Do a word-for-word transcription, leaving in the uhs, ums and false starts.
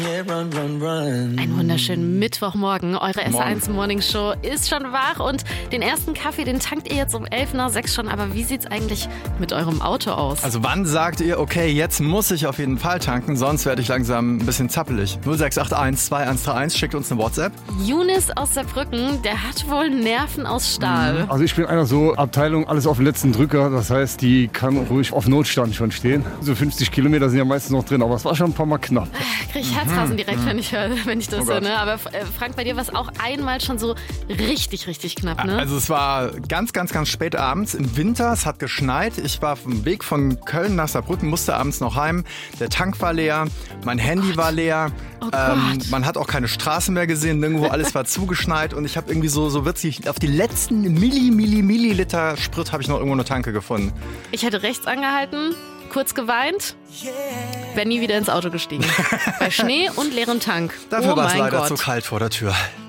Einen wunderschönen Mittwochmorgen. Eure S eins Morning Show ist schon wach und den ersten Kaffee, den tankt ihr jetzt um elf nach sechs schon. Aber wie sieht's eigentlich mit eurem Auto aus? Also wann sagt ihr, okay, jetzt muss ich auf jeden Fall tanken, sonst werde ich langsam ein bisschen zappelig. null sechs acht eins zwei eins drei eins, schickt uns eine WhatsApp. Younes aus Saarbrücken, der hat wohl Nerven aus Stahl. Also ich bin einer so, Abteilung, alles auf den letzten Drücker. Das heißt, die kann ruhig auf Notstand schon stehen. So fünfzig Kilometer sind ja meistens noch drin, aber es war schon ein paar Mal knapp. Krieg ich Herzrasen direkt, wenn ich höre, wenn ich das Oh höre. Gott. Ne? Aber äh, Frank, bei dir war es auch einmal schon so richtig, richtig knapp, ne? Also es war ganz, ganz, ganz spät abends im Winter, es hat geschneit. Ich war auf dem Weg von Köln nach Saarbrücken, musste abends noch heim. Der Tank war leer, mein Handy war leer. Oh ähm, Gott. man hat auch keine Straße mehr gesehen, nirgendwo alles war zugeschneit. Und ich habe irgendwie so, so witzig, auf die letzten Milli, Milli, Milliliter Sprit habe ich noch irgendwo eine Tanke gefunden. Ich hätte rechts angehalten, kurz geweint, wäre nie wieder ins Auto gestiegen. Bei Schnee und leerem Tank. Dafür oh war es mein leider Gott. zu kalt vor der Tür.